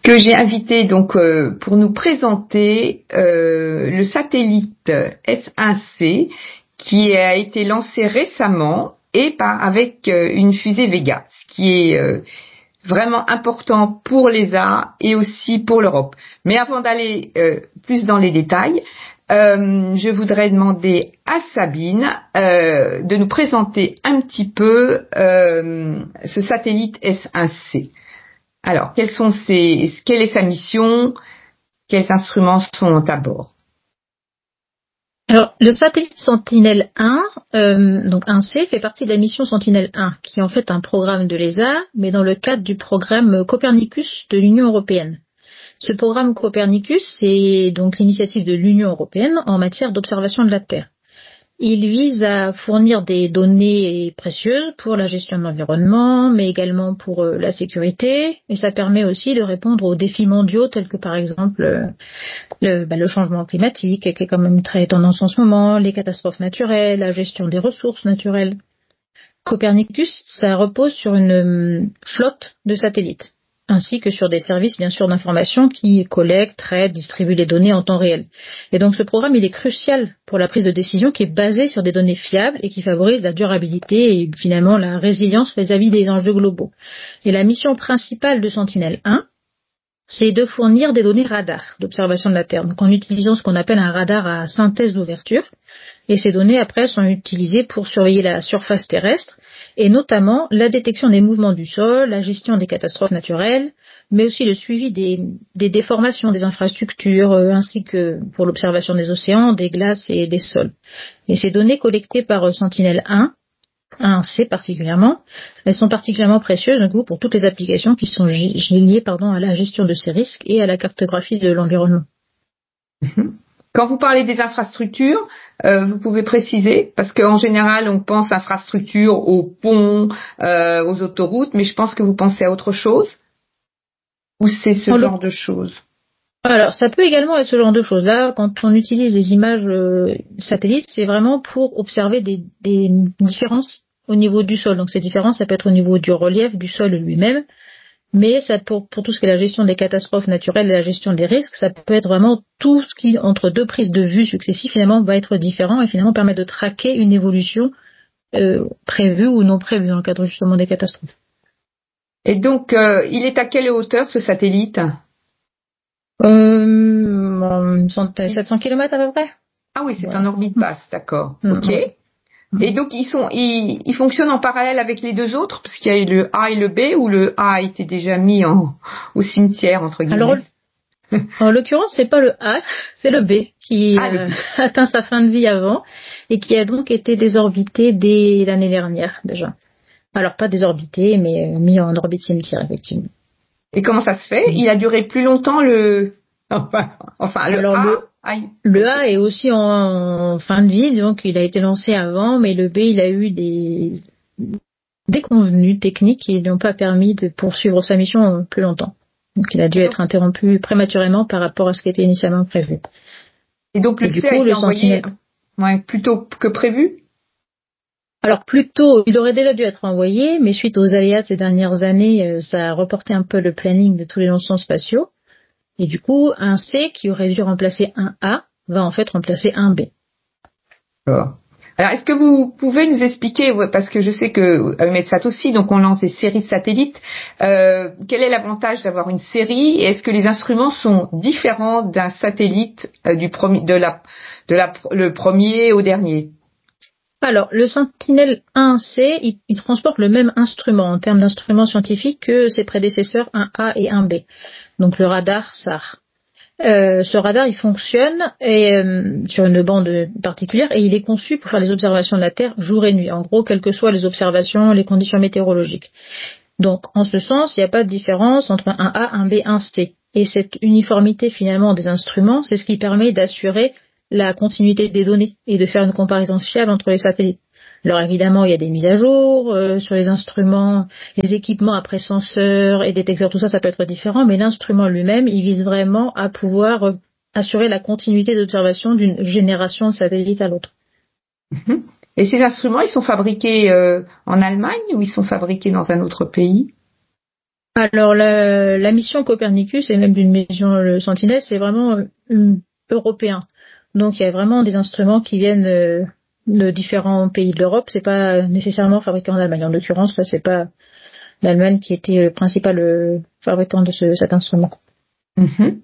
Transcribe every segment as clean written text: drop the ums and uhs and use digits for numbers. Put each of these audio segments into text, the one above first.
que j'ai invité donc pour nous présenter le satellite S1C qui a été lancé récemment et avec une fusée Vega, ce qui est vraiment important pour l'ESA et aussi pour l'Europe. Mais avant d'aller plus dans les détails, je voudrais demander à Sabine de nous présenter un petit peu ce satellite S1C. Alors, quelle est sa mission? Quels instruments sont à bord? Alors, le satellite Sentinelle-1, donc 1C, fait partie de la mission Sentinelle-1, qui est en fait un programme de l'ESA, mais dans le cadre du programme Copernicus de l'Union européenne. Ce programme Copernicus, c'est donc l'initiative de l'Union européenne en matière d'observation de la Terre. Il vise à fournir des données précieuses pour la gestion de l'environnement, mais également pour la sécurité, et ça permet aussi de répondre aux défis mondiaux tels que par exemple le changement climatique, qui est quand même très tendance en ce moment, les catastrophes naturelles, la gestion des ressources naturelles. Copernicus, ça repose sur une flotte de satellites, ainsi que sur des services, bien sûr, d'information qui collectent, traitent, distribuent les données en temps réel. Et donc, ce programme, il est crucial pour la prise de décision qui est basée sur des données fiables et qui favorise la durabilité et finalement la résilience vis-à-vis des enjeux globaux. Et la mission principale de Sentinelle-1, c'est de fournir des données radar d'observation de la Terre, donc en utilisant ce qu'on appelle un radar à synthèse d'ouverture. Et ces données, après, sont utilisées pour surveiller la surface terrestre et notamment la détection des mouvements du sol, la gestion des catastrophes naturelles, mais aussi le suivi des déformations des infrastructures, ainsi que pour l'observation des océans, des glaces et des sols. Et ces données collectées par Sentinelle-1, 1C particulièrement, elles sont particulièrement précieuses du coup, pour toutes les applications qui sont liées à la gestion de ces risques et à la cartographie de l'environnement. Quand vous parlez des infrastructures, vous pouvez préciser, parce qu'en général, on pense infrastructures aux ponts, aux autoroutes, mais je pense que vous pensez à autre chose? Ou c'est ce genre de choses? Alors, ça peut également être ce genre de choses. Là, quand on utilise des images satellites, c'est vraiment pour observer des différences au niveau du sol. Donc, ces différences, ça peut être au niveau du relief, du sol lui-même, mais ça pour tout ce qui est la gestion des catastrophes naturelles et la gestion des risques, ça peut être vraiment tout ce qui, entre deux prises de vue successives, finalement, va être différent et finalement permet de traquer une évolution prévue ou non prévue dans le cadre justement des catastrophes. Et donc, il est à quelle hauteur ce satellite? 700 km à peu près. Ah oui, c'est en orbite basse, d'accord. Ok. Ouais. Et donc ils fonctionnent en parallèle avec les deux autres, parce qu'il y a eu le A et le B, ou le A a été déjà mis au cimetière entre guillemets. Alors, en l'occurrence, c'est pas le A, c'est le B qui a atteint sa fin de vie avant et qui a donc été désorbité dès l'année dernière déjà. Alors pas désorbité, mais mis en orbite cimetière effectivement. Et comment ça se fait? Il a duré plus longtemps le Le A est aussi en fin de vie, donc il a été lancé avant, mais le B, il a eu des déconvenues techniques qui ne lui ont pas permis de poursuivre sa mission plus longtemps. Donc il a dû être interrompu prématurément par rapport à ce qui était initialement prévu. Et donc le C a été envoyé plus tôt que prévu? Alors plus tôt, il aurait déjà dû être envoyé, mais suite aux aléas de ces dernières années, ça a reporté un peu le planning de tous les lancements spatiaux. Et du coup, un C qui aurait dû remplacer un A va en fait remplacer un B. Alors, est-ce que vous pouvez nous expliquer, parce que je sais que à EUMETSAT aussi, donc on lance des séries de satellites, quel est l'avantage d'avoir une série et est-ce que les instruments sont différents d'un satellite le premier au dernier? Alors, le Sentinelle-1C, il transporte le même instrument en termes d'instruments scientifiques que ses prédécesseurs 1A et 1B. Donc le radar SAR. Ce radar, il fonctionne sur une bande particulière et il est conçu pour faire les observations de la Terre jour et nuit. En gros, quelles que soient les observations, les conditions météorologiques. Donc, en ce sens, il n'y a pas de différence entre un A, un B, un C. Et cette uniformité finalement des instruments, c'est ce qui permet d'assurer la continuité des données et de faire une comparaison fiable entre les satellites. Alors évidemment, il y a des mises à jour sur les instruments, les équipements après senseurs et détecteurs, tout ça, ça peut être différent, mais l'instrument lui-même, il vise vraiment à pouvoir assurer la continuité d'observation d'une génération de satellites à l'autre. Et ces instruments, ils sont fabriqués en Allemagne ou ils sont fabriqués dans un autre pays? Alors la mission Copernicus et même d'une mission le Sentinelle, c'est vraiment européen. Donc il y a vraiment des instruments qui viennent de différents pays de l'Europe. C'est pas nécessairement fabriqué en Allemagne. En l'occurrence, là, c'est pas l'Allemagne qui était le principal fabricant de cet instrument. Mm-hmm.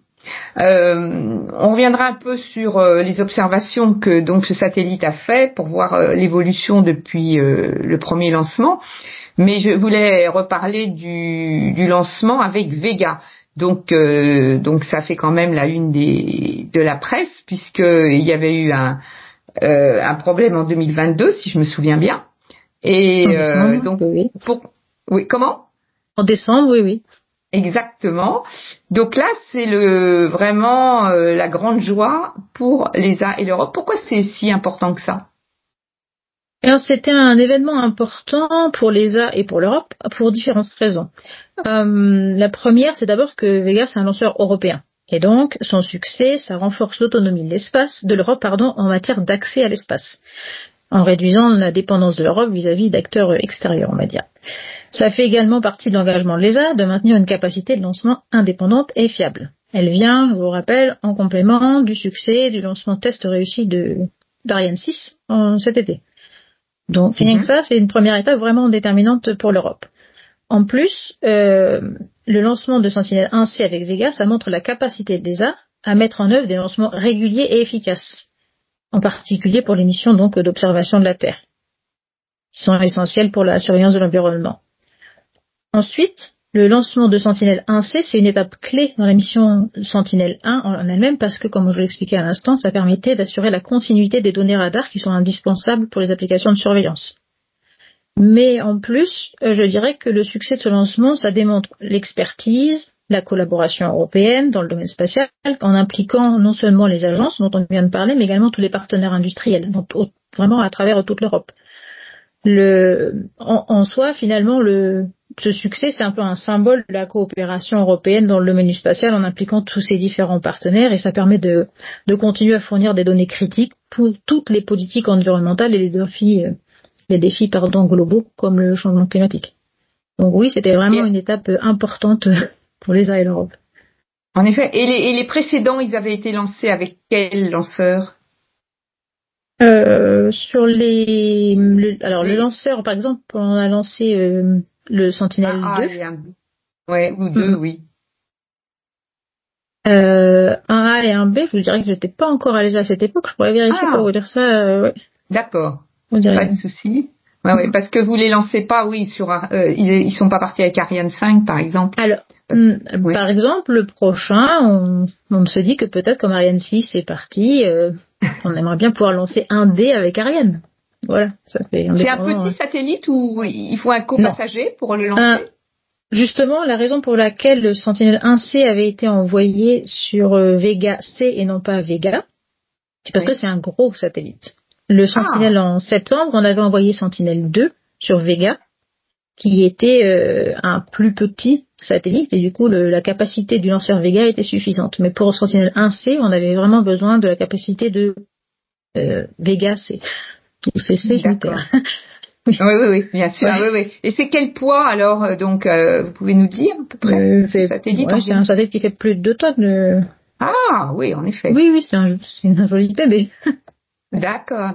On reviendra un peu sur les observations que donc ce satellite a fait pour voir l'évolution depuis le premier lancement. Mais je voulais reparler du lancement avec Vega. Donc ça fait quand même la une de la presse, puisque il y avait eu un problème en 2022, si je me souviens bien. Et donc oui. Oui, comment? En décembre, oui. Exactement. Donc là, c'est vraiment la grande joie pour l'ESA et l'Europe. Pourquoi c'est si important que ça? Alors, c'était un événement important pour l'ESA et pour l'Europe pour différentes raisons. La première, c'est d'abord que Vega, c'est un lanceur européen. Et donc, son succès, ça renforce l'autonomie de l'Europe, en matière d'accès à l'espace, en réduisant la dépendance de l'Europe vis-à-vis d'acteurs extérieurs, on va dire. Ça fait également partie de l'engagement de l'ESA de maintenir une capacité de lancement indépendante et fiable. Elle vient, je vous rappelle, en complément du succès du lancement test réussi d'Ariane 6 cet été. Donc rien que ça, c'est une première étape vraiment déterminante pour l'Europe. En plus, le lancement de Sentinelle 1C avec Vega, ça montre la capacité de l'ESA à mettre en œuvre des lancements réguliers et efficaces, en particulier pour les missions donc d'observation de la Terre, qui sont essentielles pour la surveillance de l'environnement. Ensuite, le lancement de Sentinelle 1C, c'est une étape clé dans la mission Sentinelle 1 en elle-même parce que, comme je l'expliquais à l'instant, ça permettait d'assurer la continuité des données radars qui sont indispensables pour les applications de surveillance. Mais en plus, je dirais que le succès de ce lancement, ça démontre l'expertise, la collaboration européenne dans le domaine spatial, en impliquant non seulement les agences dont on vient de parler, mais également tous les partenaires industriels, donc vraiment à travers toute l'Europe. En soi, finalement, ce succès, c'est un peu un symbole de la coopération européenne dans le domaine du spatial en impliquant tous ces différents partenaires et ça permet de continuer à fournir des données critiques pour toutes les politiques environnementales et les défis globaux comme le changement climatique. Donc oui, c'était vraiment une étape importante pour l'ESA et l'Europe. En effet. Et les précédents, ils avaient été lancés avec quel lanceur? Sur le lanceur, par exemple, on a lancé le Sentinelle 2. Ouais, ou 2, oui. Un A et un B, je vous dirais que j'étais pas encore à l'ESA à cette époque, je pourrais vérifier pour vous dire ça. Ouais. D'accord. Pas de souci. Ouais, parce que vous les lancez pas, oui, ils sont pas partis avec Ariane 5, par exemple. Alors, par exemple, le prochain, on se dit que peut-être comme Ariane 6 est parti, on aimerait bien pouvoir lancer un D avec Ariane. Voilà, ça fait. C'est un petit satellite où il faut un copassager pour le lancer. Justement, la raison pour laquelle le Sentinelle 1C avait été envoyé sur Vega C et non pas Vega, c'est parce que c'est un gros satellite. Le Sentinelle en septembre, on avait envoyé Sentinelle 2 sur Vega, qui était un plus petit satellite, et du coup la capacité du lanceur Vega était suffisante. Mais pour Sentinelle 1C, on avait vraiment besoin de la capacité de Vega C. Tout c'est D'accord. Oui, bien sûr. Ouais. Oui. Et c'est quel poids alors donc vous pouvez nous dire à peu près ce satellite? C'est un satellite qui fait plus de 2 tonnes. Ah oui, en effet. Oui, c'est un joli bébé. D'accord.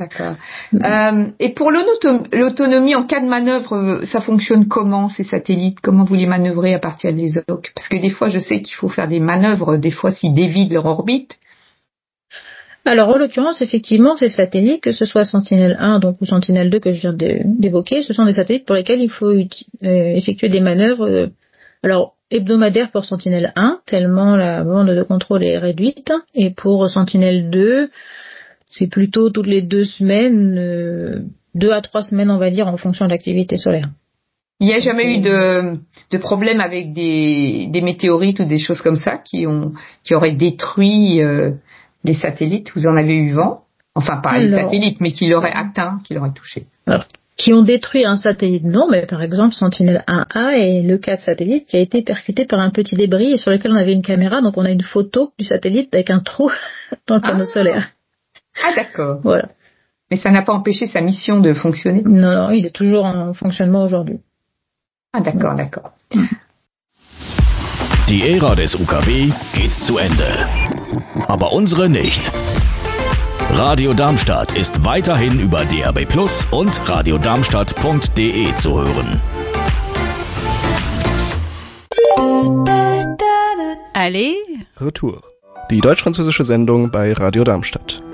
Et pour l'autonomie en cas de manœuvre, ça fonctionne comment ces satellites? Comment vous les manœuvrez à partir des OC? Parce que des fois, je sais qu'il faut faire des manœuvres, des fois s'ils dévient leur orbite. Alors, en l'occurrence, effectivement, ces satellites, que ce soit Sentinelle 1 donc, ou Sentinelle 2 que je viens d'évoquer, ce sont des satellites pour lesquels il faut effectuer des manœuvres hebdomadaires pour Sentinelle 1, tellement la bande de contrôle est réduite, et pour Sentinelle 2, c'est plutôt toutes les 2 semaines, 2 à 3 semaines, on va dire, en fonction de l'activité solaire. Il n'y a jamais eu de problème avec des météorites ou des choses comme ça qui auraient détruit des satellites? Vous en avez eu vent? Enfin, pas les satellites, mais qui l'auraient atteint, qui l'auraient touché. Alors, qui ont détruit un satellite, non, mais par exemple, Sentinelle 1A est le cas de satellite qui a été percuté par un petit débris et sur lequel on avait une caméra, donc on a une photo du satellite avec un trou dans le panneau solaire. Ah, d'accord. Voilà. Mais ça n'a pas empêché sa mission de fonctionner? Non, il est toujours en fonctionnement aujourd'hui. Ah, d'accord. Die Ära des UKW geht zu Ende. Aber unsere nicht. Radio Darmstadt ist weiterhin über DAB+ und radiodarmstadt.de zu hören. Allez, Retour. Die deutsch-französische Sendung bei Radio Darmstadt.